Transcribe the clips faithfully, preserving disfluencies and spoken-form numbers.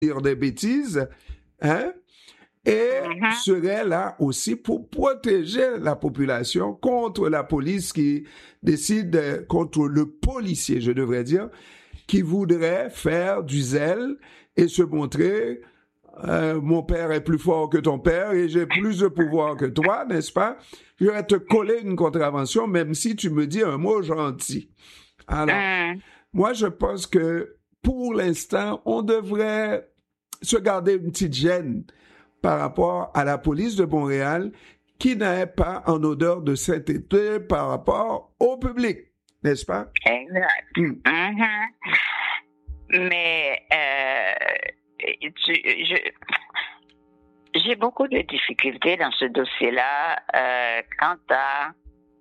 dire des bêtises, hein, et mm-hmm. serait là aussi pour protéger la population contre la police qui décide, contre le policier, je devrais dire, qui voudrait faire du zèle et se montrer euh, mon père est plus fort que ton père et j'ai plus de pouvoir que toi, n'est-ce pas? Je vais te coller une contravention même si tu me dis un mot gentil. Alors, mm. moi, je pense que pour l'instant, on devrait se garder une petite gêne par rapport à la police de Montréal qui n'est pas en odeur de sainteté par rapport au public, n'est-ce pas? Exact. Mm. Mm-hmm. Mais euh, tu, je, j'ai beaucoup de difficultés dans ce dossier-là euh, quant à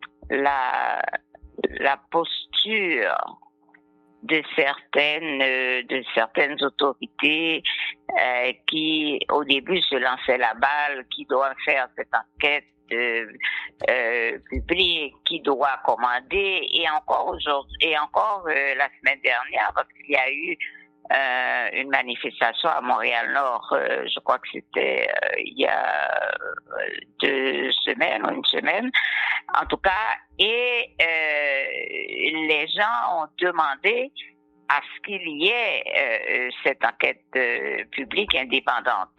la, la posture de certaines de certaines autorités euh, qui au début se lançaient la balle, qui doivent faire cette enquête euh, euh, publique, qui doit commander, et encore aujourd'hui et encore euh, la semaine dernière, parce qu'il y a eu euh, une manifestation à Montréal-Nord, euh, je crois que c'était euh, il y a deux semaines ou une semaine, en tout cas, et euh, les gens ont demandé à ce qu'il y ait euh, cette enquête euh, publique indépendante.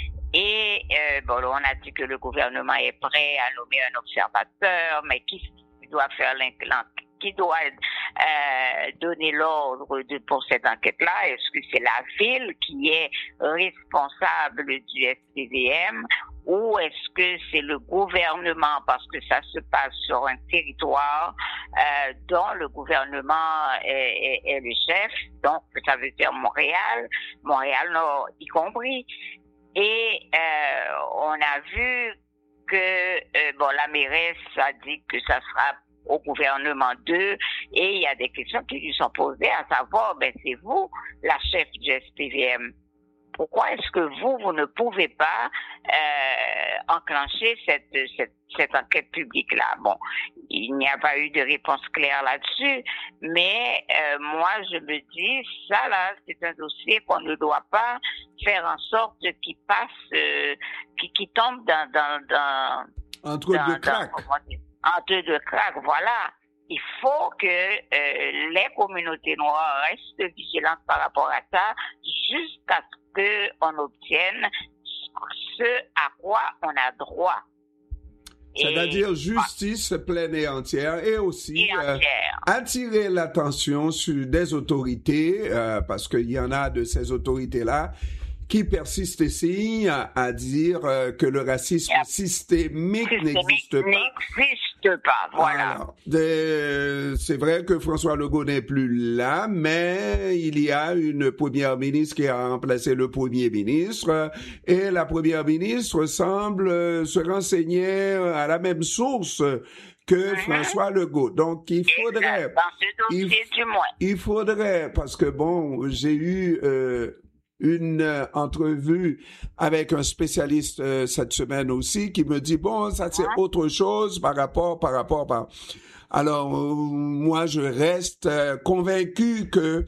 Et euh, bon, on a dit que le gouvernement est prêt à nommer un observateur, mais qui doit faire l'enquête, qui doit euh, donner l'ordre de, pour cette enquête-là? Est-ce que c'est la ville qui est responsable du S P V M ou est-ce que c'est le gouvernement, parce que ça se passe sur un territoire euh, dont le gouvernement est, est, est le chef, donc ça veut dire Montréal, Montréal-Nord y compris. Et euh, on a vu que euh, bon, la mairesse a dit que ça sera au gouvernement d'eux, et il y a des questions qui lui sont posées, à savoir, ben c'est vous, la chef du S P V M. Pourquoi est-ce que vous, vous ne pouvez pas euh, enclencher cette, cette, cette enquête publique-là? Bon, il n'y a pas eu de réponse claire là-dessus, mais euh, moi, je me dis, ça là, c'est un dossier qu'on ne doit pas faire en sorte qu'il passe, euh, qu'il, qu'il tombe dans... dans, dans entre dans, deux cracks. Entre deux cracks, voilà. Il faut que euh, les communautés noires restent vigilantes par rapport à ça jusqu'à ce qu'on obtienne ce à quoi on a droit. C'est-à-dire justice pleine et entière et aussi et entière. Euh, attirer l'attention sur des autorités, euh, parce qu'il y en a de ces autorités-là qui persistent ici à, à dire euh, que le racisme yep. systémique, systémique n'existe pas. N'existe pas, voilà. Alors, de, c'est vrai que François Legault n'est plus là, mais il y a une première ministre qui a remplacé le premier ministre, et la première ministre semble se renseigner à la même source que mm-hmm. François Legault. Donc, il faudrait... Dans ce dossier, il, du moins. Il faudrait, parce que bon, j'ai eu... Euh, une euh, entrevue avec un spécialiste euh, cette semaine aussi qui me dit bon ça c'est autre chose par rapport par rapport par alors euh, moi je reste euh, convaincu que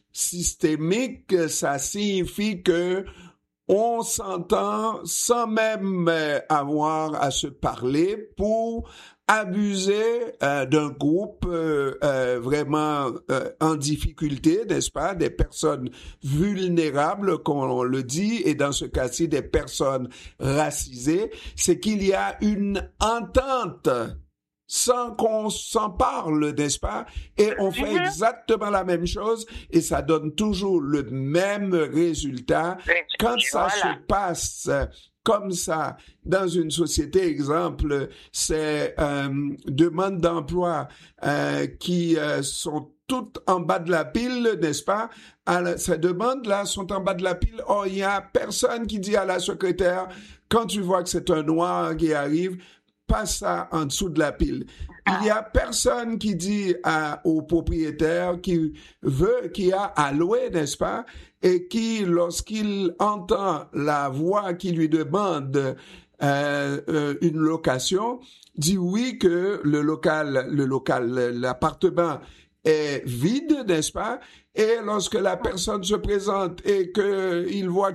systémique ça signifie que on s'entend sans même euh, avoir à se parler pour abuser euh, d'un groupe euh, euh, vraiment euh, en difficulté, n'est-ce pas, des personnes vulnérables, comme on le dit, et dans ce cas-ci, des personnes racisées, c'est qu'il y a une entente sans qu'on s'en parle, n'est-ce pas? Et on fait mm-hmm. exactement la même chose et ça donne toujours le même résultat. Quand ça voilà. se passe comme ça dans une société, exemple, c'est euh, demandes d'emploi euh, qui euh, sont toutes en bas de la pile, n'est-ce pas? Alors, ces demandes-là sont en bas de la pile. Oh, il y a personne qui dit à la secrétaire, quand tu vois que c'est un noir qui arrive, passe ça en dessous de la pile. Il y a personne qui dit à, au propriétaire qui veut, qui a à louer, n'est-ce pas? Et qui, lorsqu'il entend la voix qui lui demande euh, euh, une location, dit oui que le local, le local, l'appartement est vide, n'est-ce pas? Et lorsque la personne se présente et qu'il voit